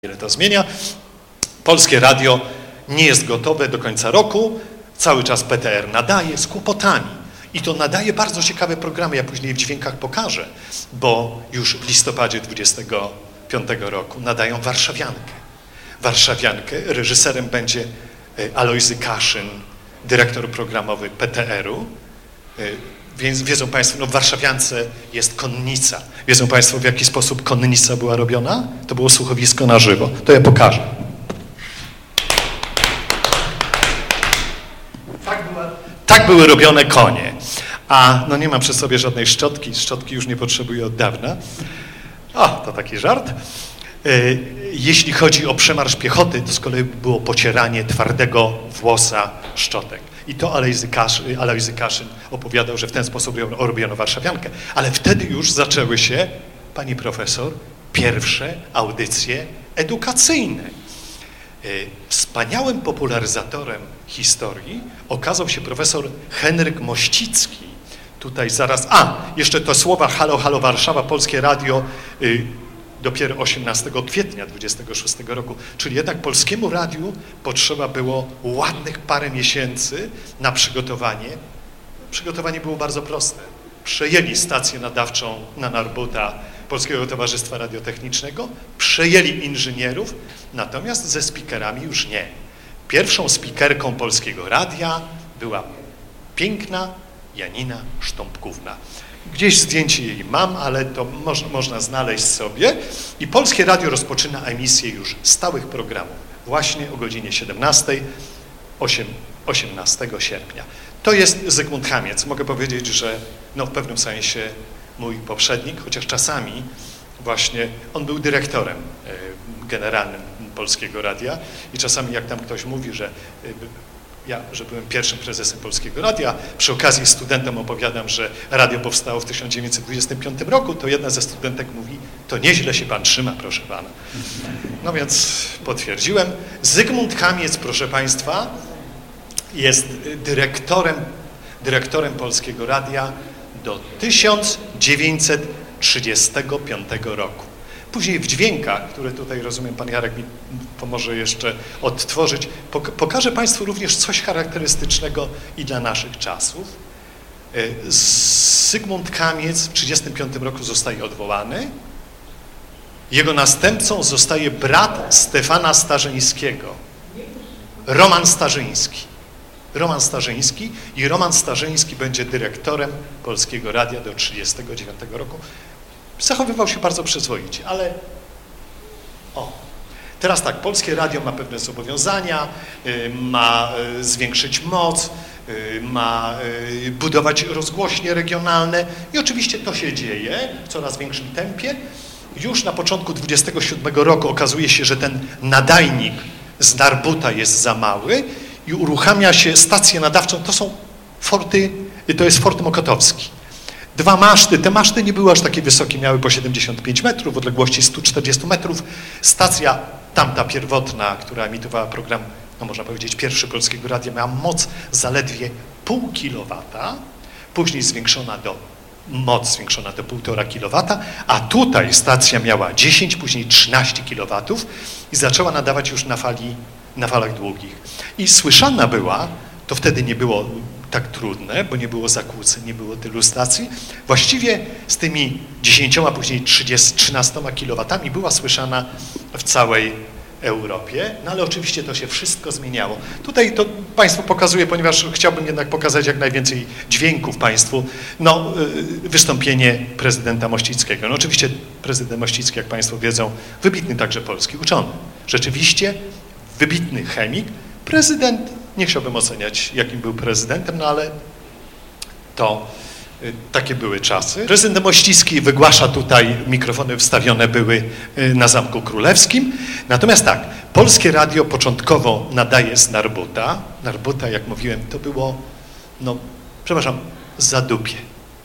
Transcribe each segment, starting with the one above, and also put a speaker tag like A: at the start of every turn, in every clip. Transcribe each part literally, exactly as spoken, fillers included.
A: Wiele to zmienia. Polskie Radio nie jest gotowe do końca roku. Cały czas P T R nadaje z kłopotami. I to nadaje bardzo ciekawe programy. Ja później w dźwiękach pokażę, bo już w listopadzie dwudziestego piątego roku nadają Warszawiankę. Warszawiankę. Reżyserem będzie Alojzy Kaszyn, dyrektor programowy P T R-u. Więc wiedzą Państwo, no w Warszawiance jest konnica. Wiedzą Państwo, w jaki sposób konnica była robiona? To było słuchowisko na żywo. To ja pokażę. Tak, była, tak były robione konie. A no nie mam przy sobie żadnej szczotki. Szczotki już nie potrzebuję od dawna. O, to taki żart. Jeśli chodzi o przemarsz piechoty, to z kolei było pocieranie twardego włosa szczotek. I to Alojzy Kaszyn, Alojzy Kaszyn opowiadał, że w ten sposób robiono Warszawiankę. Ale wtedy już zaczęły się, pani profesor, pierwsze audycje edukacyjne. Wspaniałym popularyzatorem historii okazał się profesor Henryk Mościcki. Tutaj zaraz, a, jeszcze to słowa halo, halo Warszawa, Polskie Radio, y, dopiero osiemnastego kwietnia dwudziestego szóstego roku, czyli jednak Polskiemu Radiu potrzeba było ładnych parę miesięcy na przygotowanie. Przygotowanie było bardzo proste. Przejęli stację nadawczą na Narbuta Polskiego Towarzystwa Radiotechnicznego, przejęli inżynierów, natomiast ze speakerami już nie. Pierwszą speakerką Polskiego Radia była piękna Janina Sztąpkówna. Gdzieś zdjęcie jej mam, ale to można, można znaleźć sobie. I Polskie Radio rozpoczyna emisję już stałych programów właśnie o godzinie siedemnastej, osiemnastego sierpnia. To jest Zygmunt Chamiec. Mogę powiedzieć, że no, w pewnym sensie mój poprzednik, chociaż czasami właśnie on był dyrektorem generalnym Polskiego Radia i czasami jak tam ktoś mówi, że ja, że byłem pierwszym prezesem Polskiego Radia, przy okazji studentom opowiadam, że radio powstało w tysiąc dziewięćset dwudziestym piątym roku, to jedna ze studentek mówi, to nieźle się pan trzyma, proszę pana. No więc potwierdziłem. Zygmunt Chamiec, proszę państwa, jest dyrektorem, dyrektorem Polskiego Radia do tysiąc dziewięćset trzydziestego piątego roku. Później w dźwiękach, które tutaj, rozumiem, pan Jarek mi pomoże jeszcze odtworzyć, pokażę Państwu również coś charakterystycznego i dla naszych czasów. Zygmunt Chamiec w tysiąc dziewięćset trzydziestym piątym roku zostaje odwołany. Jego następcą zostaje brat Stefana Starzyńskiego, Roman Starzyński. Roman Starzyński i Roman Starzyński będzie dyrektorem Polskiego Radia do tysiąc dziewięćset trzydziestego dziewiątego roku. Zachowywał się bardzo przyzwoicie, ale o, teraz tak, Polskie Radio ma pewne zobowiązania, ma zwiększyć moc, ma budować rozgłośnie regionalne i oczywiście to się dzieje w coraz większym tempie. Już na początku dwudziestego siódmego roku okazuje się, że ten nadajnik z Narbuta jest za mały i uruchamia się stację nadawczą, to są forty, to jest Fort Mokotowski. Dwa maszty, te maszty nie były aż takie wysokie, miały po siedemdziesiąt pięć metrów, w odległości stu czterdziestu metrów. Stacja tamta pierwotna, która emitowała program, no można powiedzieć pierwszy Polskiego Radia, miała moc zaledwie pół kilowata, później zwiększona do, moc zwiększona do półtora kilowata, a tutaj stacja miała dziesięć, później trzynaście kilowatów i zaczęła nadawać już na fali, na falach długich. I słyszana była, to wtedy nie było tak trudne, bo nie było zakłóceń, nie było tylu stacji. Właściwie z tymi dziesięcioma, później trzynastoma kilowatami była słyszana w całej Europie, no ale oczywiście to się wszystko zmieniało. Tutaj to Państwu pokazuję, ponieważ chciałbym jednak pokazać jak najwięcej dźwięków Państwu, no wystąpienie prezydenta Mościckiego. No oczywiście prezydent Mościcki, jak Państwo wiedzą, wybitny także polski uczony. Rzeczywiście wybitny chemik, prezydent. Nie chciałbym oceniać, jakim był prezydentem, no ale to y, takie były czasy. Prezydent Mościcki wygłasza tutaj, mikrofony wstawione były y, na Zamku Królewskim. Natomiast tak, Polskie Radio początkowo nadaje z Narbuta. Narbuta, jak mówiłem, to było, no, przepraszam, zadupie.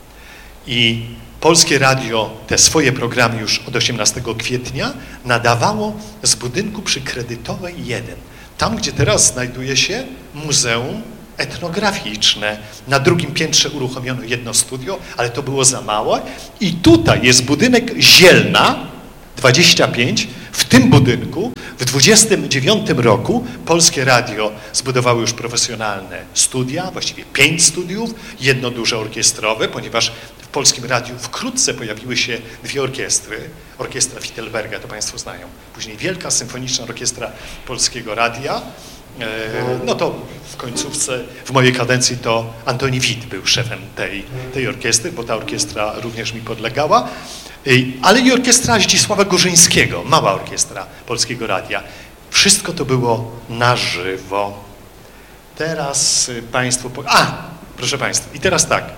A: I Polskie Radio te swoje programy już od osiemnastego kwietnia nadawało z budynku przy Kredytowej jeden. Tam, gdzie teraz znajduje się Muzeum Etnograficzne. Na drugim piętrze uruchomiono jedno studio, ale to było za małe. I tutaj jest budynek Zielna dwadzieścia pięć, W tym budynku w dwudziestym dziewiątym roku Polskie Radio zbudowało już profesjonalne studia, właściwie pięć studiów, jedno duże orkiestrowe, ponieważ w Polskim Radiu wkrótce pojawiły się dwie orkiestry. Orkiestra Wittelberga, to Państwo znają. Później Wielka Symfoniczna Orkiestra Polskiego Radia. No to w końcówce, w mojej kadencji to Antoni Wit był szefem tej, tej orkiestry, bo ta orkiestra również mi podlegała. Ale i orkiestra Zdzisława Gorzyńskiego, mała orkiestra Polskiego Radia. Wszystko to było na żywo. Teraz Państwo... A, proszę Państwa, i teraz tak.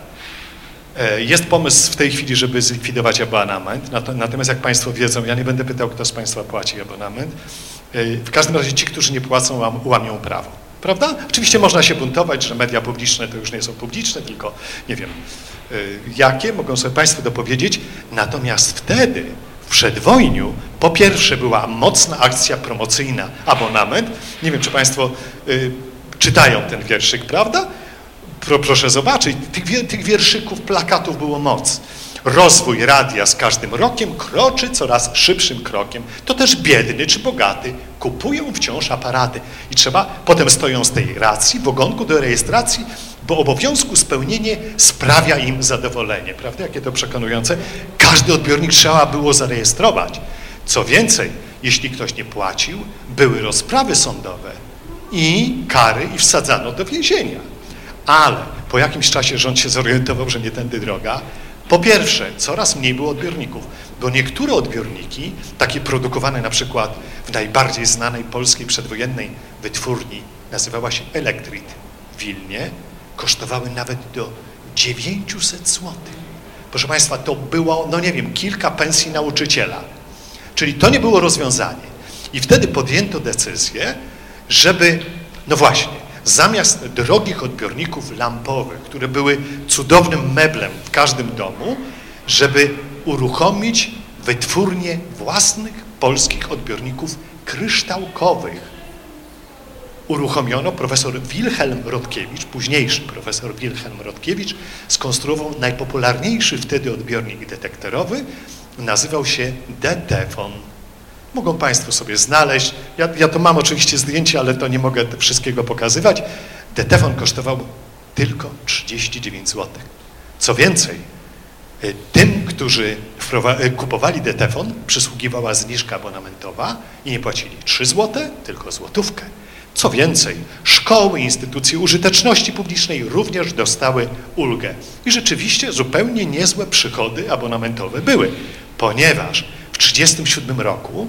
A: Jest pomysł w tej chwili, żeby zlikwidować abonament. Natomiast jak Państwo wiedzą, ja nie będę pytał, kto z Państwa płaci abonament. W każdym razie ci, którzy nie płacą, łamią prawo. Prawda? Oczywiście można się buntować, że media publiczne to już nie są publiczne, tylko nie wiem jakie, mogą sobie Państwo dopowiedzieć. Natomiast wtedy, w przedwojniu, po pierwsze była mocna akcja promocyjna, abonament. Nie wiem, czy Państwo y, czytają ten wierszyk, prawda? Pro, proszę zobaczyć, tych, tych wierszyków, plakatów było moc. Rozwój radia z każdym rokiem kroczy coraz szybszym krokiem. To też biedny czy bogaty kupują wciąż aparaty. I trzeba, potem stoją z tej racji w ogonku do rejestracji, bo obowiązku spełnienie sprawia im zadowolenie. Prawda? Jakie to przekonujące. Każdy odbiornik trzeba było zarejestrować. Co więcej, jeśli ktoś nie płacił, były rozprawy sądowe i kary i wsadzano do więzienia. Ale po jakimś czasie rząd się zorientował, że nie tędy droga. Po pierwsze, coraz mniej było odbiorników, bo niektóre odbiorniki, takie produkowane na przykład w najbardziej znanej polskiej przedwojennej wytwórni, nazywała się Elektrit w Wilnie, kosztowały nawet do dziewięćset złotych. Proszę Państwa, to było, no nie wiem, kilka pensji nauczyciela. Czyli to nie było rozwiązanie. I wtedy podjęto decyzję, żeby, no właśnie, zamiast drogich odbiorników lampowych, które były cudownym meblem w każdym domu, żeby uruchomić wytwórnię własnych polskich odbiorników kryształkowych. Uruchomiono, profesor Wilhelm Rodkiewicz, późniejszy profesor Wilhelm Rodkiewicz, skonstruował najpopularniejszy wtedy odbiornik detektorowy, nazywał się Detefon. Mogą Państwo sobie znaleźć, ja, ja to mam oczywiście zdjęcie, ale to nie mogę wszystkiego pokazywać. Detefon kosztował tylko trzydzieści dziewięć złotych. Co więcej, tym, którzy kupowali Detefon, przysługiwała zniżka abonamentowa i nie płacili trzy złote, tylko złotówkę. Co więcej, szkoły, instytucje użyteczności publicznej również dostały ulgę. I rzeczywiście zupełnie niezłe przychody abonamentowe były, ponieważ w tysiąc dziewięćset trzydziestym siódmym roku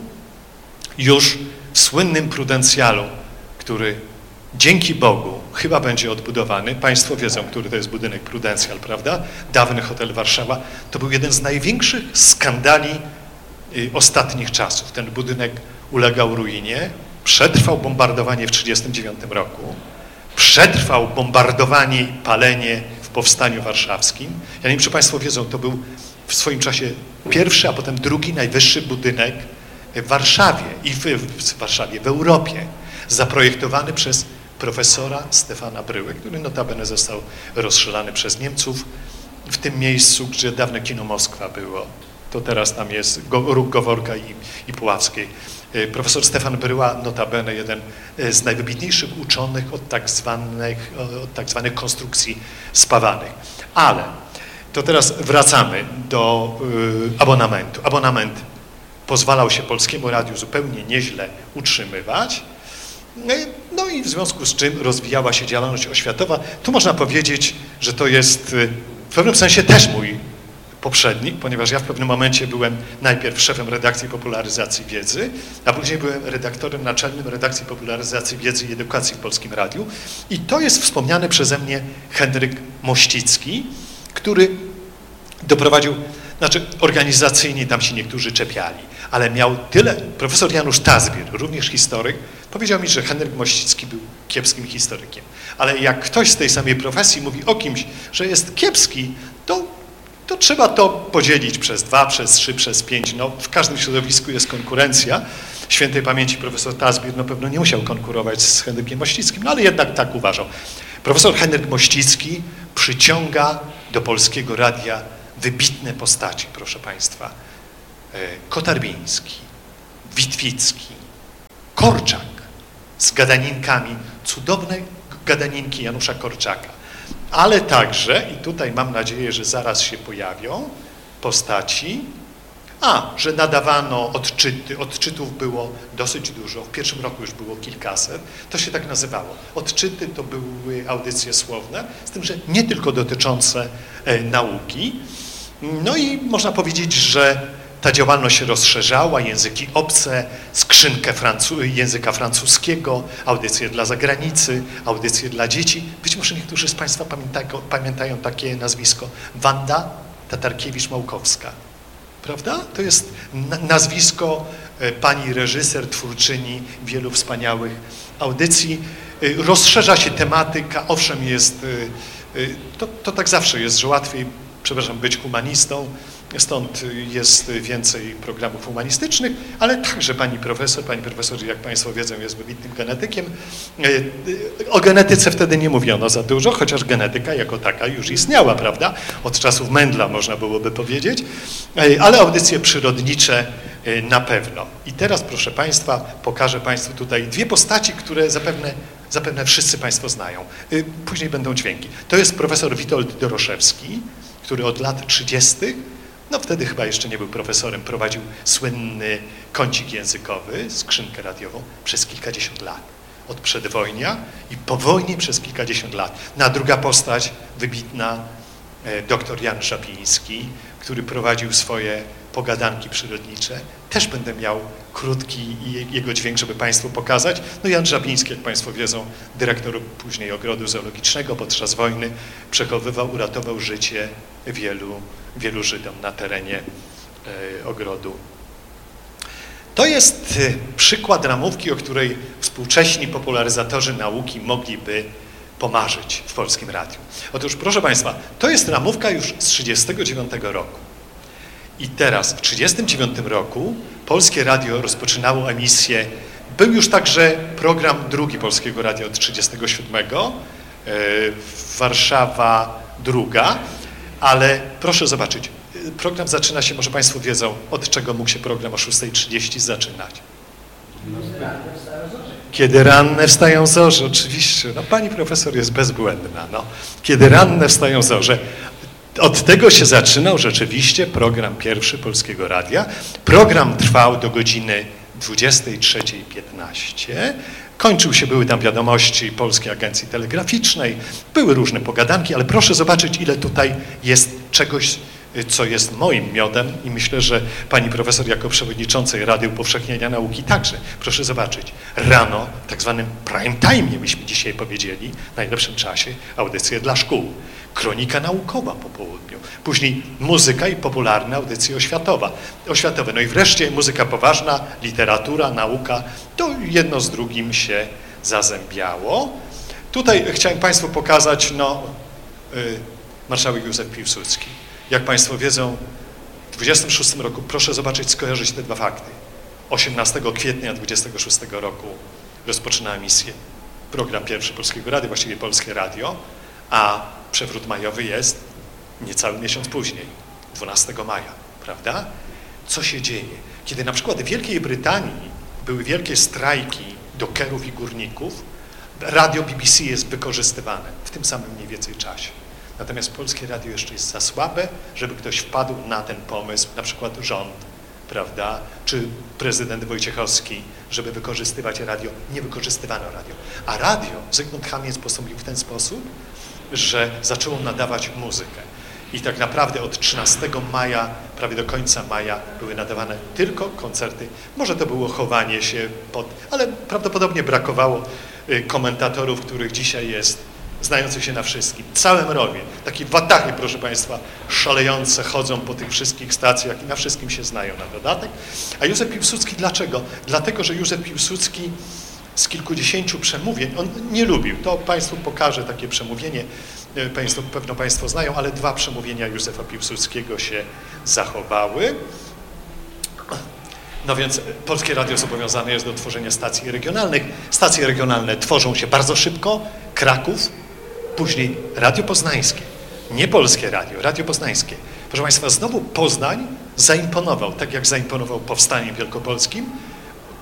A: już w słynnym Prudencjalu, który dzięki Bogu chyba będzie odbudowany, Państwo wiedzą, który to jest budynek Prudencjal, prawda? Dawny hotel Warszawa, to był jeden z największych skandali y, ostatnich czasów. Ten budynek ulegał ruinie, przetrwał bombardowanie w tysiąc dziewięćset trzydziestym dziewiątym roku, przetrwał bombardowanie i palenie w Powstaniu Warszawskim. Ja nie wiem, czy Państwo wiedzą, to był w swoim czasie pierwszy, a potem drugi najwyższy budynek w Warszawie i w, w Warszawie, w Europie, zaprojektowany przez profesora Stefana Bryłę, który notabene został rozstrzelany przez Niemców w tym miejscu, gdzie dawne kino Moskwa było. To teraz tam jest róg Goworka i, i Puławskiej. Profesor Stefan Bryła, notabene jeden z najwybitniejszych uczonych od tak zwanych, od tak zwanych konstrukcji spawanych. Ale to teraz wracamy do y, abonamentu. Abonament pozwalał się Polskiemu Radiu zupełnie nieźle utrzymywać, no i w związku z czym rozwijała się działalność oświatowa. Tu można powiedzieć, że to jest w pewnym sensie też mój poprzednik, ponieważ ja w pewnym momencie byłem najpierw szefem redakcji popularyzacji wiedzy, a później byłem redaktorem naczelnym redakcji popularyzacji wiedzy i edukacji w Polskim Radiu. I to jest wspomniany przeze mnie Henryk Mościcki, który doprowadził, znaczy organizacyjnie tam się niektórzy czepiali, ale miał tyle, profesor Janusz Tazbir, również historyk, powiedział mi, że Henryk Mościcki był kiepskim historykiem. Ale jak ktoś z tej samej profesji mówi o kimś, że jest kiepski, to, to trzeba to podzielić przez dwa, przez trzy, przez pięć. No, w każdym środowisku jest konkurencja. Świętej pamięci profesor Tazbir no pewno nie musiał konkurować z Henrykiem Mościckim, no ale jednak tak uważał. Profesor Henryk Mościcki przyciąga do Polskiego Radia wybitne postaci, proszę Państwa. Kotarbiński, Witwicki, Korczak z gadaninkami, cudowne gadaninki Janusza Korczaka, ale także, i tutaj mam nadzieję, że zaraz się pojawią, postaci, a, że nadawano odczyty, odczytów było dosyć dużo, w pierwszym roku już było kilkaset, to się tak nazywało. Odczyty to były audycje słowne, z tym, że nie tylko dotyczące e, nauki. No i można powiedzieć, że ta działalność się rozszerzała, języki obce, skrzynkę francu języka francuskiego, audycje dla zagranicy, audycje dla dzieci. Być może niektórzy z Państwa pamiętają, pamiętają takie nazwisko Wanda Tatarkiewicz-Małkowska. Prawda? To jest nazwisko pani reżyser, twórczyni wielu wspaniałych audycji. Rozszerza się tematyka, owszem jest, to, to tak zawsze jest, że łatwiej, przepraszam, być humanistą, stąd jest więcej programów humanistycznych, ale także pani profesor, pani profesor, jak Państwo wiedzą, jest wybitnym genetykiem. O genetyce wtedy nie mówiono za dużo, chociaż genetyka jako taka już istniała, prawda? Od czasów Mendla można byłoby powiedzieć, ale audycje przyrodnicze na pewno. I teraz, proszę Państwa, pokażę Państwu tutaj dwie postaci, które zapewne, zapewne wszyscy Państwo znają. Później będą dźwięki. To jest profesor Witold Doroszewski, który od lat trzydziestych, no wtedy chyba jeszcze nie był profesorem, prowadził słynny kącik językowy, skrzynkę radiową przez kilkadziesiąt lat. Od przedwojnia i po wojnie przez kilkadziesiąt lat. No a druga postać, wybitna, doktor Jan Żabiński, który prowadził swoje pogadanki przyrodnicze. Też będę miał krótki jego dźwięk, żeby Państwu pokazać. No Jan Żabiński, jak Państwo wiedzą, dyrektor później Ogrodu Zoologicznego podczas wojny, przechowywał, uratował życie wielu, wielu Żydom na terenie e, ogrodu. To jest przykład ramówki, o której współcześni popularyzatorzy nauki mogliby pomarzyć w Polskim Radiu. Otóż, proszę Państwa, to jest ramówka już z tysiąc dziewięćset trzydziestego dziewiątego roku. I teraz, w tysiąc dziewięćset trzydziestym dziewiątym roku Polskie Radio rozpoczynało emisję, był już także program drugi Polskiego Radia od tysiąc dziewięćset trzydziestego siódmego, yy, Warszawa druga, ale proszę zobaczyć, program zaczyna się, może Państwo wiedzą, od czego mógł się program o szóstej trzydzieści zaczynać. Kiedy ranne wstają zorze, oczywiście, no pani profesor jest bezbłędna, no. Kiedy ranne wstają zorze. Od tego się zaczynał rzeczywiście program pierwszy Polskiego Radia. Program trwał do godziny dwudziestej trzeciej piętnaście. Kończył się, były tam wiadomości Polskiej Agencji Telegraficznej, były różne pogadanki, ale proszę zobaczyć, ile tutaj jest czegoś, co jest moim miodem i myślę, że pani profesor jako przewodniczącej Rady Upowszechniania Nauki także. Proszę zobaczyć, rano, w tak zwanym prime time, byśmy dzisiaj powiedzieli, w najlepszym czasie, audycje dla szkół. Kronika naukowa po południu, później muzyka i popularne audycje oświatowa, oświatowe. No i wreszcie muzyka poważna, literatura, nauka, to jedno z drugim się zazębiało. Tutaj chciałem Państwu pokazać, no, yy, marszałek Józef Piłsudski. Jak Państwo wiedzą, w dwudziestym szóstym roku, proszę zobaczyć, skojarzyć te dwa fakty. osiemnastego kwietnia dwudziestego szóstego roku rozpoczyna emisję program pierwszy Polskiego Radia, właściwie Polskie Radio, a przewrót majowy jest niecały miesiąc później, dwunastego maja, prawda? Co się dzieje? Kiedy na przykład w Wielkiej Brytanii były wielkie strajki dokerów i górników, radio B B C jest wykorzystywane w tym samym mniej więcej czasie. Natomiast Polskie Radio jeszcze jest za słabe, żeby ktoś wpadł na ten pomysł, na przykład rząd, prawda, czy prezydent Wojciechowski, żeby wykorzystywać radio. Nie wykorzystywano radio. A radio Zygmunt Chamiec postąpił w ten sposób, że zaczęło nadawać muzykę. I tak naprawdę od trzynastego maja, prawie do końca maja były nadawane tylko koncerty. Może to było chowanie się pod... ale prawdopodobnie brakowało komentatorów, których dzisiaj jest, znających się na wszystkim. Całe mrowie, takie watachy, proszę Państwa, szalejące chodzą po tych wszystkich stacjach i na wszystkim się znają na dodatek. A Józef Piłsudski dlaczego? Dlatego, że Józef Piłsudski z kilkudziesięciu przemówień, on nie lubił, to Państwu pokażę takie przemówienie, Państwo, pewno Państwo znają, ale dwa przemówienia Józefa Piłsudskiego się zachowały. No więc Polskie Radio zobowiązane jest do tworzenia stacji regionalnych. Stacje regionalne tworzą się bardzo szybko, Kraków, później Radio Poznańskie, nie Polskie Radio, Radio Poznańskie. Proszę Państwa, znowu Poznań zaimponował, tak jak zaimponował powstaniem wielkopolskim,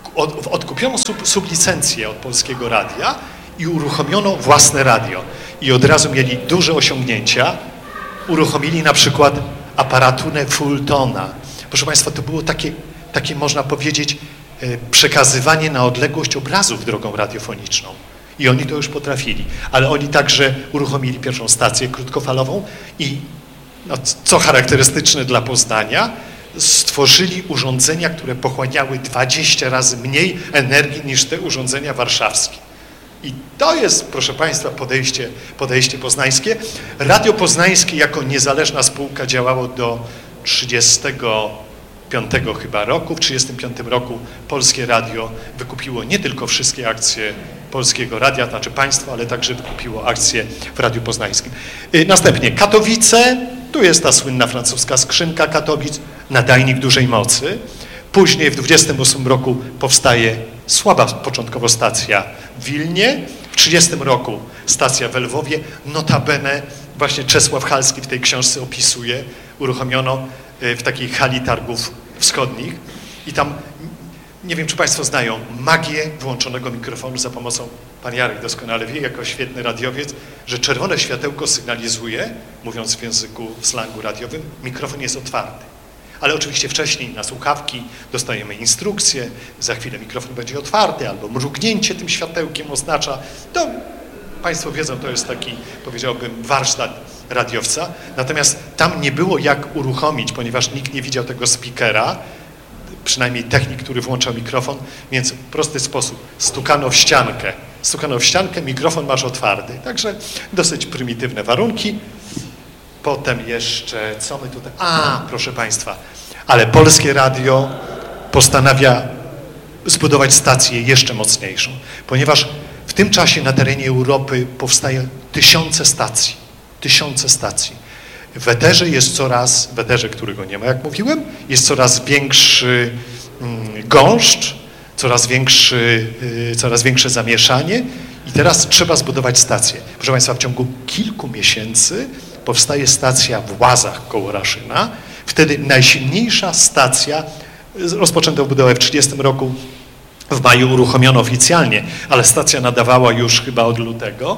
A: od, odkupiono sub, sublicencję od Polskiego Radia i uruchomiono własne radio. I od razu mieli duże osiągnięcia. Uruchomili na przykład aparaturę Fultona. Proszę Państwa, to było takie, takie można powiedzieć, przekazywanie na odległość obrazów drogą radiofoniczną. I oni to już potrafili. Ale oni także uruchomili pierwszą stację krótkofalową i, no, co charakterystyczne dla Poznania, stworzyli urządzenia, które pochłaniały dwadzieścia razy mniej energii niż te urządzenia warszawskie. I to jest, proszę Państwa, podejście, podejście poznańskie. Radio Poznańskie jako niezależna spółka działało do trzydziestego piątego chyba roku. W trzydziestym piątym roku Polskie Radio wykupiło nie tylko wszystkie akcje Polskiego Radia, znaczy państwo, ale także wykupiło akcje w Radiu Poznańskim. Następnie Katowice, tu jest ta słynna francuska skrzynka Katowic, nadajnik dużej mocy. Później w dwudziestym ósmym roku powstaje słaba początkowo stacja w Wilnie, w trzydziestym roku stacja w Lwowie, notabene właśnie Czesław Halski w tej książce opisuje, uruchomiono w takiej hali targów wschodnich i tam, nie wiem czy Państwo znają, magię wyłączonego mikrofonu za pomocą, pan Jarek doskonale wie, jako świetny radiowiec, że czerwone światełko sygnalizuje, mówiąc w języku, w slangu radiowym, mikrofon jest otwarty. Ale oczywiście wcześniej na słuchawki dostajemy instrukcję, za chwilę mikrofon będzie otwarty, albo mrugnięcie tym światełkiem oznacza, to Państwo wiedzą, to jest taki, powiedziałbym, warsztat radiowca, natomiast tam nie było jak uruchomić, ponieważ nikt nie widział tego speakera, przynajmniej technik, który włączał mikrofon, więc w prosty sposób stukano w ściankę, stukano w ściankę, mikrofon masz otwarty, także dosyć prymitywne warunki. Potem jeszcze, co my tutaj, a proszę Państwa, ale Polskie Radio postanawia zbudować stację jeszcze mocniejszą, ponieważ w tym czasie na terenie Europy powstają tysiące stacji, tysiące stacji. W eterze jest coraz, w eterze, którego nie ma, jak mówiłem, jest coraz większy mm, gąszcz, coraz, większy, y, coraz większe zamieszanie i teraz trzeba zbudować stację. Proszę Państwa, w ciągu kilku miesięcy powstaje stacja w Łazach koło Raszyna, wtedy najsilniejsza stacja, rozpoczęto budowę w trzydziestym roku, w maju uruchomiono oficjalnie, ale stacja nadawała już chyba od lutego.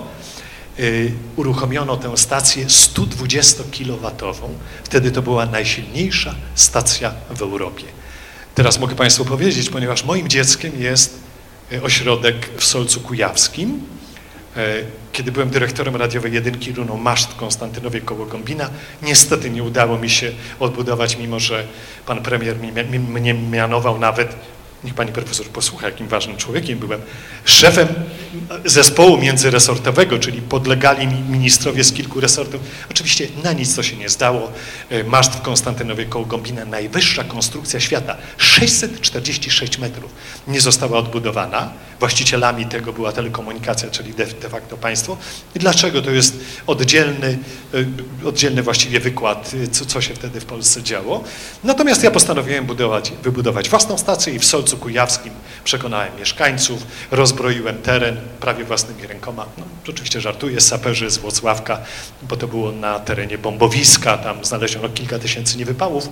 A: Yy, uruchomiono tę stację sto dwudziestokilowatową. Wtedy to była najsilniejsza stacja w Europie. Teraz mogę Państwu powiedzieć, ponieważ moim dzieckiem jest ośrodek w Solcu Kujawskim. Yy, kiedy byłem dyrektorem radiowej jedynki Runą Maszt w Konstantynowie koło Gombina, niestety nie udało mi się odbudować, mimo że pan premier mnie mianował nawet, niech pani profesor posłucha, jakim ważnym człowiekiem byłem, szefem zespołu międzyresortowego, czyli podlegali mi ministrowie z kilku resortów. Oczywiście na nic to się nie zdało. Maszt w Konstantynowie koło Gombina, najwyższa konstrukcja świata, sześćset czterdzieści sześć metrów, nie została odbudowana. Właścicielami tego była telekomunikacja, czyli de, de facto państwo. I dlaczego? To jest oddzielny, oddzielny właściwie wykład, co, co się wtedy w Polsce działo. Natomiast ja postanowiłem budować, wybudować własną stację i w Solcu Kujawskim przekonałem mieszkańców, rozbroiłem teren prawie własnymi rękoma. No, oczywiście żartuję, saperzy z Włocławka, bo to było na terenie bombowiska, tam znaleziono kilka tysięcy niewypałów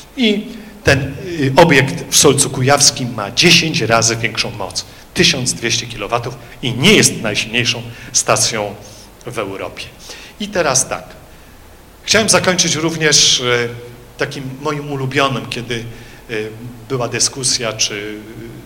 A: i ten obiekt w Solcu Kujawskim ma dziesięć razy większą moc, tysiąc dwieście kilowatów i nie jest najsilniejszą stacją w Europie. I teraz tak, chciałem zakończyć również takim moim ulubionym, kiedy była dyskusja, czy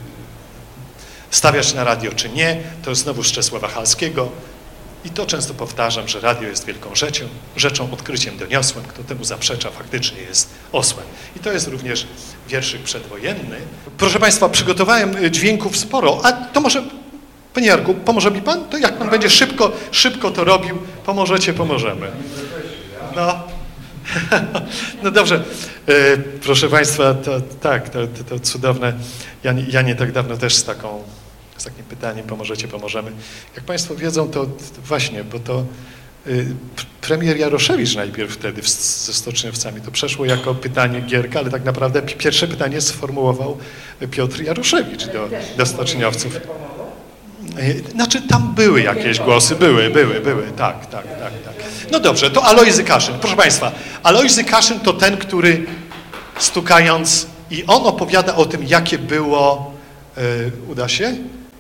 A: stawiać na radio, czy nie, to znowu z Czesława Halskiego i to często powtarzam, że radio jest wielką rzeczą, rzeczą, odkryciem doniosłym, kto temu zaprzecza, faktycznie jest osłem. I to jest również wierszyk przedwojenny. Proszę Państwa, przygotowałem dźwięków sporo, a to może, Panie Jarku, pomoże mi Pan? To jak Pan będzie szybko, szybko to robił, pomożecie, pomożemy. No. No dobrze, proszę Państwa, to, tak, to, to, to cudowne. Ja nie, ja nie tak dawno też z, taką, z takim pytaniem pomożecie, pomożemy. Jak Państwo wiedzą, to, to właśnie, bo to y, premier Jaroszewicz najpierw wtedy w, ze stoczniowcami, to przeszło jako pytanie Gierka, ale tak naprawdę pierwsze pytanie sformułował Piotr Jaroszewicz do, do stoczniowców. Znaczy tam były jakieś głosy, były, były, były, tak, tak, tak, tak. No dobrze, to Alojzy Kaszyn. Proszę Państwa, Alojzy Kaszyn to ten, który stukając i on opowiada o tym, jakie było Uda się?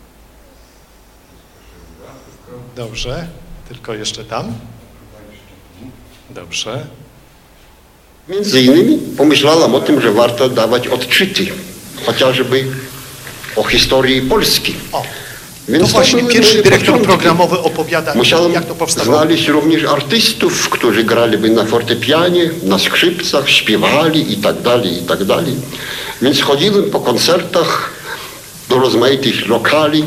A: Dobrze, tylko jeszcze tam. Dobrze.
B: Między innymi pomyślałam o tym, że warto dawać odczyty, chociażby o historii Polski.
A: O,
B: Więc
A: to właśnie pierwszy dyrektor początki. programowy opowiada,
B: Musiałem
A: jak to powstało.
B: znaleźć również artystów, którzy graliby na fortepianie, na skrzypcach, śpiewali i tak dalej, i tak dalej. Więc chodziłem po koncertach do rozmaitych lokali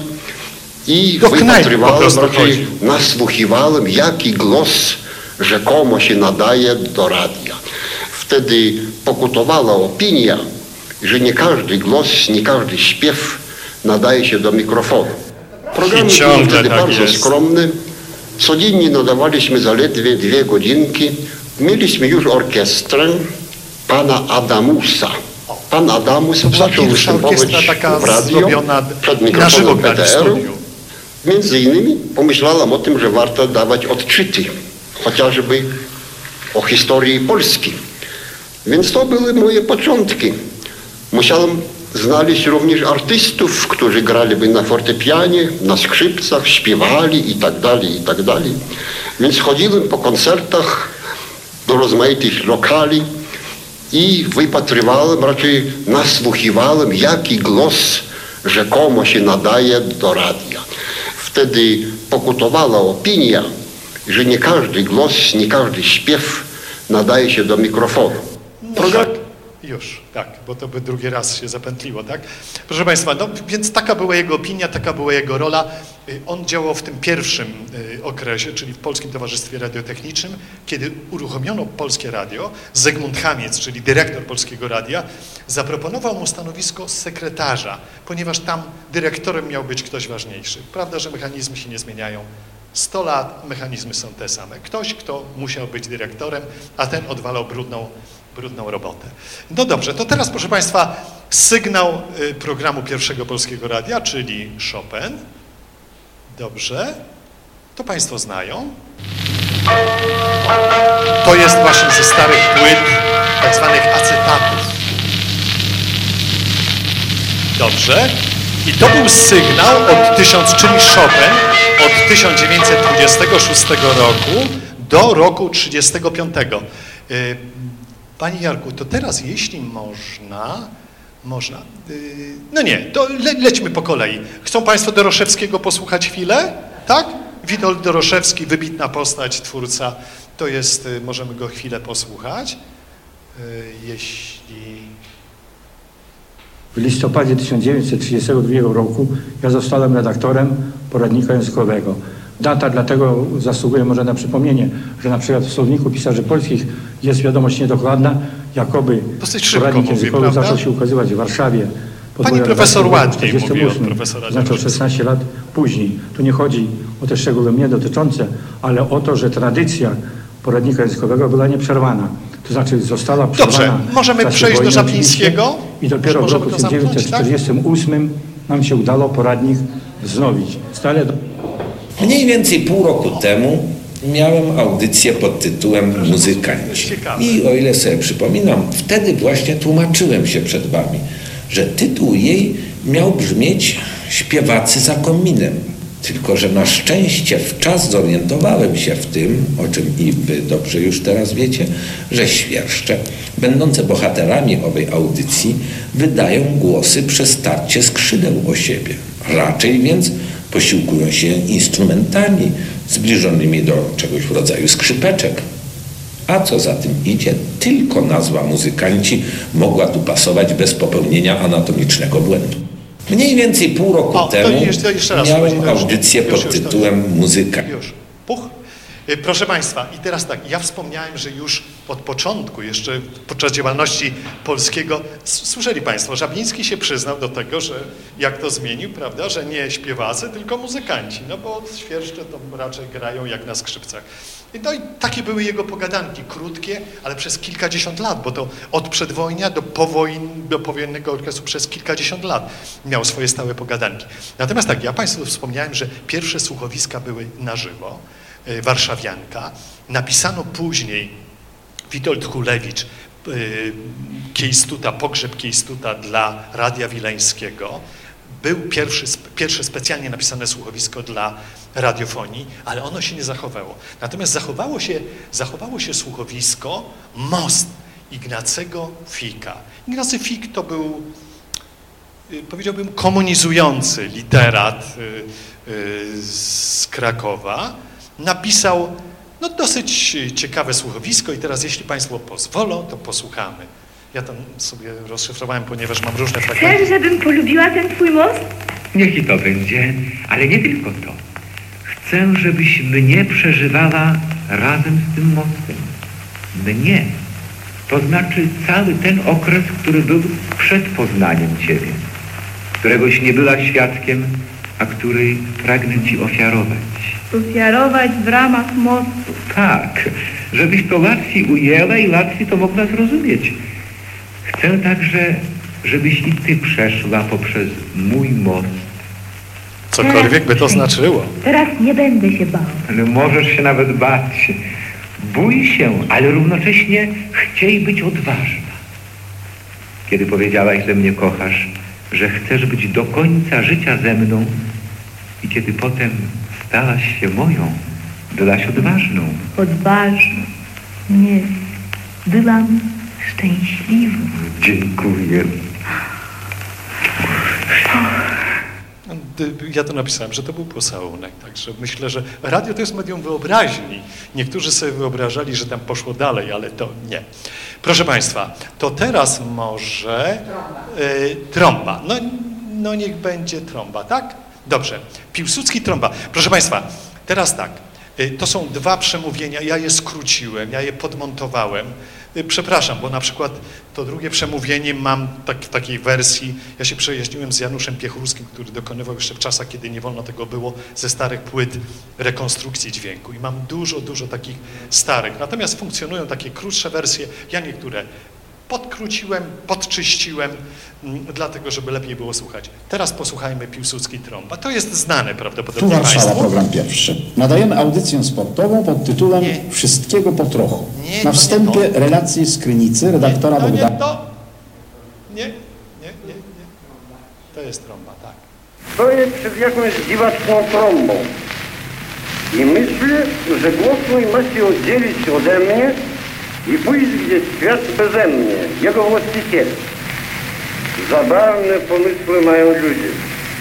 B: i
A: do
B: wypatrywałem, raczej nasłuchiwałem, jaki głos rzekomo się nadaje do radia. Wtedy pokutowała opinia, że nie każdy głos, nie każdy śpiew nadaje się do mikrofonu. Programy były wtedy tak bardzo jest. skromne. Codziennie nadawaliśmy zaledwie dwie godzinki. Mieliśmy już orkiestrę pana Adamusa. Pan Adamus zaczął występować w radio przed mikrofonem P T R-u. Między innymi pomyślałam o tym, że warto dawać odczyty, chociażby o historii Polski. Więc to były moje początki. Musiałem znaleźć również artystów, którzy graliby na fortepianie, na skrzypcach, śpiewali i tak dalej, i tak dalej. Więc chodziłem po koncertach do rozmaitych lokali i wypatrywałem, raczej nasłuchiwałem, jaki głos rzekomo się nadaje do radia. Wtedy pokutowała opinia, że nie każdy głos, nie każdy śpiew nadaje się do mikrofonu.
A: No tak, już, tak, bo to by drugi raz się zapętliło, tak? Proszę Państwa, no więc taka była jego opinia, taka była jego rola. On działał w tym pierwszym okresie, czyli w Polskim Towarzystwie Radiotechnicznym, kiedy uruchomiono Polskie Radio. Zygmunt Chamiec, czyli dyrektor Polskiego Radia, zaproponował mu stanowisko sekretarza, ponieważ tam dyrektorem miał być ktoś ważniejszy. Prawda, że mechanizmy się nie zmieniają. sto lat, mechanizmy są te same. Ktoś, kto musiał być dyrektorem, a ten odwalał brudną, brudną robotę. No dobrze, to teraz, proszę Państwa, sygnał programu Pierwszego Polskiego Radia, czyli Chopin. Dobrze. To Państwo znają. To jest właśnie ze starych płyt, tak zwanych acetatów. Dobrze. I to był sygnał od tysiąc, czyli Chopin, od tysiąc dziewięćset dwudziestego szóstego roku do roku trzydziestego piątego. Panie Jarku, to teraz jeśli można, można, no nie, to le, lećmy po kolei. Chcą Państwo Doroszewskiego posłuchać chwilę? Tak? Witold Doroszewski, wybitna postać, twórca, to jest, możemy go chwilę posłuchać, jeśli...
C: W listopadzie tysiąc dziewięćset trzydziestego drugiego roku ja zostałem redaktorem poradnika językowego. Data dlatego zasługuje może na przypomnienie, że na przykład w Słowniku Pisarzy Polskich jest wiadomość niedokładna, jakoby poradnik językowy prawda? zaczął się ukazywać w Warszawie.
A: Pani profesor ładniej mówi o profesora
C: Znaczy o szesnaście lat później. Tu nie chodzi o te szczegóły mnie dotyczące, ale o to, że tradycja poradnika językowego była nieprzerwana. To znaczy została przerwana.
A: Dobrze, możemy przejść do Żaplińskiego.
C: I dopiero w roku tysiąc dziewięćset czterdziestym ósmym tak? nam się udało poradnik wznowić. Stale do...
D: Mniej więcej pół roku temu miałem audycję pod tytułem Muzykanci. I o ile sobie przypominam, wtedy właśnie tłumaczyłem się przed wami, że tytuł jej miał brzmieć Śpiewacy za kominem. Tylko że na szczęście wczas zorientowałem się w tym, o czym i wy dobrze już teraz wiecie, że świerszcze, będące bohaterami owej audycji, wydają głosy przez starcie skrzydeł o siebie. Raczej więc posiłkują się instrumentami zbliżonymi do czegoś w rodzaju skrzypeczek. A co za tym idzie, tylko nazwa Muzykanci mogła tu pasować bez popełnienia anatomicznego błędu. Mniej więcej pół roku o, temu jeszcze, jeszcze raz, miałem audycję pod już, tytułem już, Muzyka.
A: Już. Puch. Proszę Państwa, i teraz tak, ja wspomniałem, że już od początku, jeszcze podczas działalności Polskiego, słyszeli Państwo, Żabliński się przyznał do tego, że jak to zmienił, prawda, że nie śpiewacy, tylko muzykanci, no bo świerszcze to raczej grają jak na skrzypcach. No i takie były jego pogadanki, krótkie, ale przez kilkadziesiąt lat, bo to od przedwojnia do, powojen, do powojennego okresu przez kilkadziesiąt lat miał swoje stałe pogadanki. Natomiast tak, ja Państwu wspomniałem, że pierwsze słuchowiska były na żywo, Warszawianka. Napisano później Witold Hulewicz, Kiejstuta, pogrzeb Kiejstuta dla Radia Wileńskiego. był pierwszy, pierwsze specjalnie napisane słuchowisko dla radiofonii, ale ono się nie zachowało. Natomiast zachowało się, zachowało się słuchowisko Most Ignacego Fika. Ignacy Fik to był, powiedziałbym, komunizujący literat z Krakowa. Napisał no, dosyć ciekawe słuchowisko i teraz, jeśli Państwo pozwolą, to posłuchamy. Ja tam sobie rozszyfrowałem, ponieważ mam różne fragmenty.
E: Chcesz, żebym polubiła ten twój most?
F: Niech i to będzie, ale nie tylko to. Chcę, żebyś mnie przeżywała razem z tym mostem. Mnie. To znaczy cały ten okres, który był przed poznaniem Ciebie. Któregoś nie była świadkiem, a który pragnę Ci ofiarować.
E: Ofiarować w ramach mostu.
F: Tak, żebyś to łatwiej ujęła i łatwiej to mogła zrozumieć. Chcę także, żebyś i Ty przeszła poprzez mój most.
A: Cokolwiek by to znaczyło.
E: Teraz nie będę się bał.
F: Ale możesz się nawet bać. Bój się, ale równocześnie chciej być odważna. Kiedy powiedziałaś, że mnie kochasz, że chcesz być do końca życia ze mną i kiedy potem stałaś się moją, byłaś odważną.
E: Odważną. Nie. Byłam szczęśliwa.
F: Dziękuję.
A: Ja to napisałem, że to był pocałunek, także myślę, że radio to jest medium wyobraźni. Niektórzy sobie wyobrażali, że tam poszło dalej, ale to nie. Proszę Państwa, to teraz może y, trąba. No, no niech będzie trąba, tak? Dobrze. Piłsudski, trąba. Proszę Państwa, teraz tak. Y, to są dwa przemówienia, ja je skróciłem, ja je podmontowałem. Przepraszam, bo na przykład to drugie przemówienie mam tak, w takiej wersji, ja się przejaśniłem z Januszem Piechurskim, który dokonywał jeszcze w czasach, kiedy nie wolno tego było, ze starych płyt rekonstrukcji dźwięku i mam dużo, dużo takich starych. Natomiast funkcjonują takie krótsze wersje, ja niektóre podkróciłem, podczyściłem, m, dlatego, żeby lepiej było słuchać. Teraz posłuchajmy Piłsudski, trąba. To jest znane prawdopodobnie
G: Tu Warszawa,
A: Państwu.
G: program pierwszy. Nadajemy audycję sportową pod tytułem
A: Nie.
G: Wszystkiego po trochu.
A: Nie,
G: Na
A: to
G: wstępie
A: nie to.
G: relacje z Krynicy, redaktora
A: nie, to
G: Bogdana.
A: nie to. Nie, nie, nie, nie. To jest trąba, tak.
H: Stoję przed jakąś dziwaczną trąbą i myślę, że głos mój ma się oddzielić ode mnie i pójść gdzieś w świat beze mnie, jego właściciele. Zabawne pomysły mają ludzie.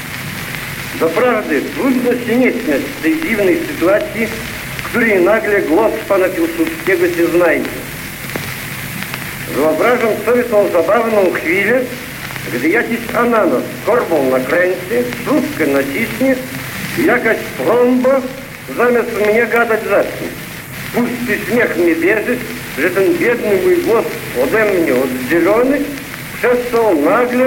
H: Doprawdy trudno się nie śmiać z tej dziwnej sytuacji, w której nagle głos pana Piłsudskiego się znajdzie. Wyobrażam sobie tą zabawną chwilę, gdy jakiś ananas korbą nakręci, słupkę naciśnie i jakaś trąba zamiast mnie gadać zacznie. Pusty śmiech mnie bierze, że ten biedny mój głos ode mnie oddzielony przestał nagle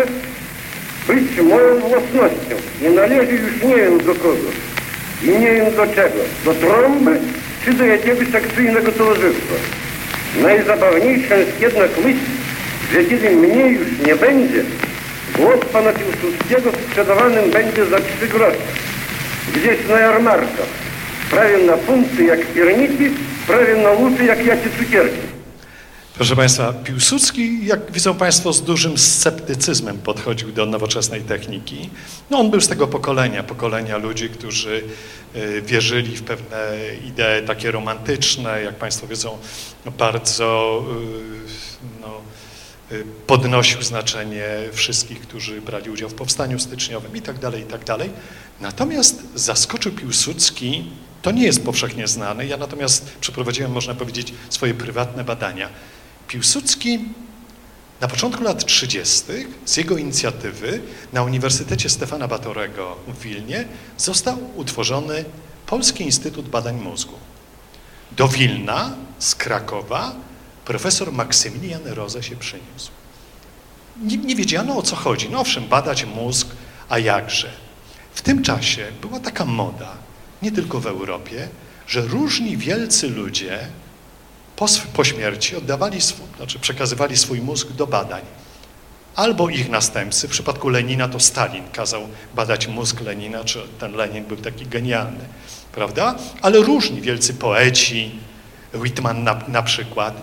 H: być moją własnością i należy już nie wiem do kogo i nie wiem do czego, do trąby czy do jakiegoś akcyjnego towarzystwa. Najzabawniejsza jest jednak myśl, że kiedy mnie już nie będzie, głos pana Piłsudskiego sprzedawanym będzie za trzy grosze. Gdzieś na jarmarkach, prawie na funty jak pierniki, prawie na łuty jak jakie cukierki.
A: Proszę Państwa, Piłsudski, jak widzą Państwo, z dużym sceptycyzmem podchodził do nowoczesnej techniki. No on był z tego pokolenia, pokolenia ludzi, którzy y, wierzyli w pewne idee takie romantyczne, jak Państwo wiedzą, no, bardzo y, no, y, podnosił znaczenie wszystkich, którzy brali udział w powstaniu styczniowym i tak dalej, i tak dalej. Natomiast zaskoczył Piłsudski, to nie jest powszechnie znane, ja natomiast przeprowadziłem, można powiedzieć, swoje prywatne badania. Piłsudski na początku lat trzydziestych z jego inicjatywy na Uniwersytecie Stefana Batorego w Wilnie został utworzony Polski Instytut Badań Mózgu. Do Wilna z Krakowa profesor Maksymilian Roze się przyniósł. Nie, nie wiedziano, o co chodzi. No owszem, badać mózg, a jakże. W tym czasie była taka moda, nie tylko w Europie, że różni wielcy ludzie po, po śmierci oddawali, swój, znaczy przekazywali swój mózg do badań. Albo ich następcy, w przypadku Lenina to Stalin kazał badać mózg Lenina, czy ten Lenin był taki genialny, prawda? Ale różni wielcy poeci, Whitman na, na przykład,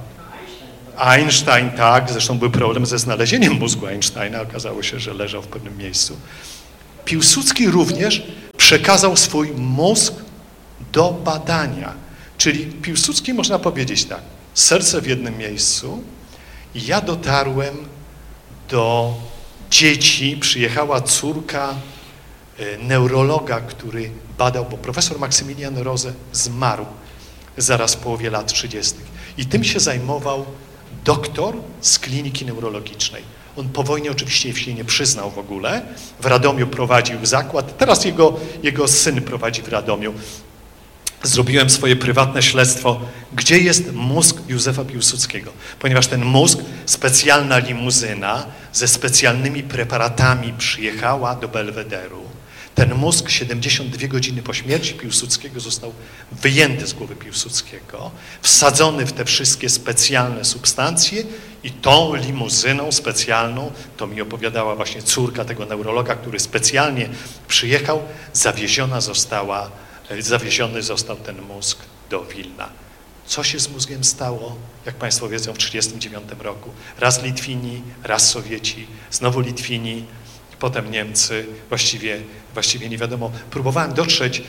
A: Einstein, tak, zresztą był problem ze znalezieniem mózgu Einsteina, okazało się, że leżał w pewnym miejscu. Piłsudski również przekazał swój mózg do badania. Czyli Piłsudski, można powiedzieć tak, serce w jednym miejscu. Ja dotarłem do dzieci, przyjechała córka neurologa, który badał, bo profesor Maksymilian Rose zmarł zaraz w połowie lat trzydziestych. I tym się zajmował doktor z kliniki neurologicznej. On po wojnie oczywiście się nie przyznał w ogóle. W Radomiu prowadził zakład. Teraz jego, jego syn prowadzi w Radomiu. Zrobiłem swoje prywatne śledztwo, gdzie jest mózg Józefa Piłsudskiego. Ponieważ ten mózg, specjalna limuzyna ze specjalnymi preparatami przyjechała do Belwederu. Ten mózg siedemdziesiąt dwie godziny po śmierci Piłsudskiego został wyjęty z głowy Piłsudskiego, wsadzony w te wszystkie specjalne substancje i tą limuzyną specjalną, to mi opowiadała właśnie córka tego neurologa, który specjalnie przyjechał, zawieziona została, zawieziony został ten mózg do Wilna. Co się z mózgiem stało, jak Państwo wiedzą, w tysiąc dziewięćset trzydziestym dziewiątym roku? Raz Litwini, raz Sowieci, znowu Litwini, potem Niemcy, właściwie, właściwie nie wiadomo. Próbowałem dotrzeć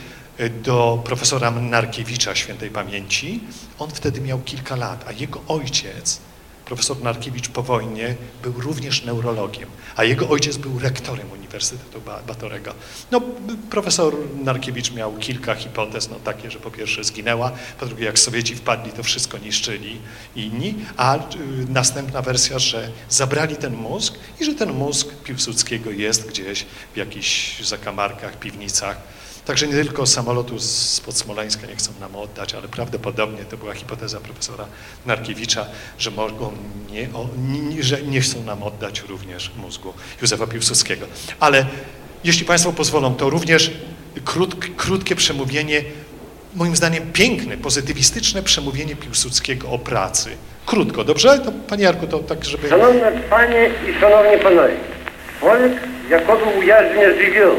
A: do profesora Narkiewicza świętej pamięci. On wtedy miał kilka lat, a jego ojciec, profesor Narkiewicz po wojnie, był również neurologiem, a jego ojciec był rektorem Uniwersytetu Batorego. No, profesor Narkiewicz miał kilka hipotez, no takie, że po pierwsze zginęła, po drugie jak Sowieci wpadli, to wszystko niszczyli inni, a y, następna wersja, że zabrali ten mózg i że ten mózg Piłsudskiego jest gdzieś w jakichś zakamarkach, piwnicach. Także nie tylko samolotu spod Smoleńska nie chcą nam oddać, ale prawdopodobnie to była hipoteza profesora Narkiewicza, że mogą nie, o, nie, że nie chcą nam oddać również mózgu Józefa Piłsudskiego. Ale jeśli Państwo pozwolą, to również krót, krótkie przemówienie, moim zdaniem piękne, pozytywistyczne przemówienie Piłsudskiego o pracy. Krótko, dobrze? To Panie Jarku, to tak, żeby...
H: Szanowne Panie i Szanowni Panowie, człowiek jakoby ujarzmie żywioł.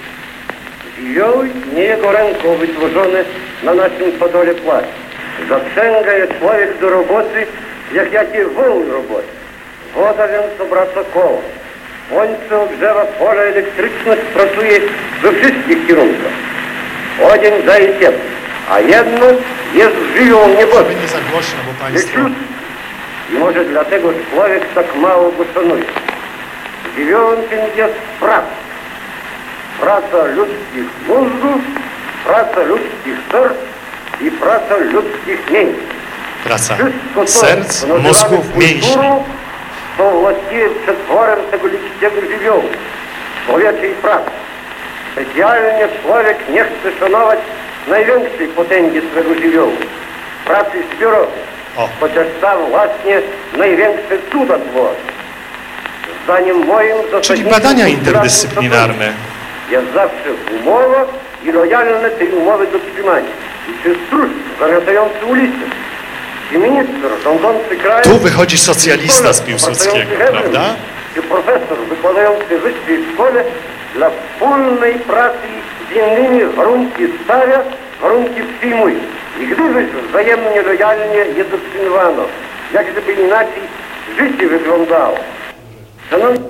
H: Żywioł nie jego ręką wytworzony na naszym podole płac. Zaprzęga je człowiek do roboty, jak jakie wół roboty. Woda więc obraca koło. Słońce ogrzewa pole, elektryczność pracuje we wszystkich kierunkach. Odzień daje ciepło, a jedno jest żywioł nieboty.
A: Nie za głośno, bo Państwo...
H: I może dlatego człowiek tak mało go szanuje. Żywiołem tym jest praca. Praca ludzkich mózgów, praca ludzkich serc i praca ludzkich mięśni.
A: Praca
H: Wszystko to,
A: serc, mózgów, mięśni.
H: To właściwie przetworem tego ludzkiego żywiołu, człowieczej pracy. Specjalnie człowiek nie chce szanować największej potęgi swego żywiołu, pracy zbiorowej, chociaż tam właśnie największe cuda tworzy. Zdaniem moim...
A: Czyli badania interdyscyplinarne.
H: Jest zawsze umowa i lojalne tej umowy dotrzymanie. I czy stróż zamiatający ulicę, czy minister rządzący krajem...
A: Tu wychodzi socjalista z Piłsudskiego, prawda?
H: Czy profesor wykładający w wyższej szkole dla wspólnej pracy z innymi warunki stawia, warunki przyjmuje. I gdyby wzajemnie lojalnie je dotrzymywano, jak gdyby inaczej życie wyglądało. Szanowni...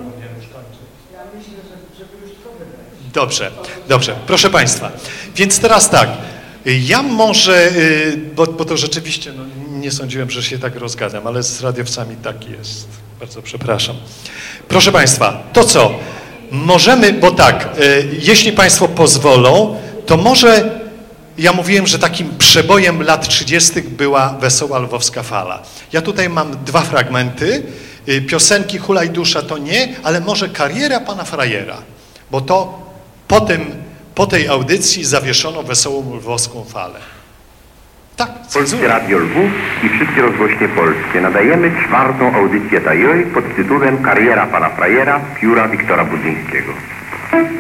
A: Dobrze, dobrze. Proszę Państwa, więc teraz tak, ja może, bo, bo to rzeczywiście, no, nie sądziłem, że się tak rozgadam, ale z radiowcami tak jest. Bardzo przepraszam. Proszę Państwa, to co? Możemy, bo tak, jeśli Państwo pozwolą, to może, ja mówiłem, że takim przebojem lat trzydziestych była Wesoła Lwowska Fala. Ja tutaj mam dwa fragmenty. Piosenki Hulaj dusza to nie, ale może Kariera pana frajera, bo to po, tym, po tej audycji zawieszono Wesołą Lwowską Falę. Tak,
I: Polskie Radio Lwów i wszystkie rozgłośnie polskie. Nadajemy czwartą audycję tajoj pod tytułem Kariera pana frajera pióra Wiktora Budzyńskiego.